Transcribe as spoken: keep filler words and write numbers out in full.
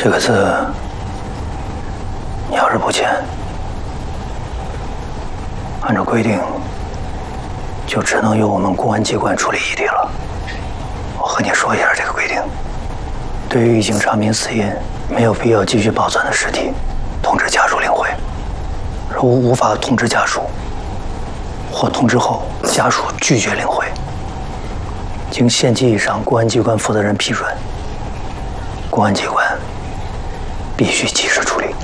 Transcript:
这个字，你要是不签，按照规定，就只能由我们公安机关处理异地了。我和你说一下这个规定：对于已经查明死因，没有必要继续保存的尸体，通知家属领回。如无法通知家属，或通知后家属拒绝领回，经县级以上公安机关负责人批准，公安机关必须及时处理。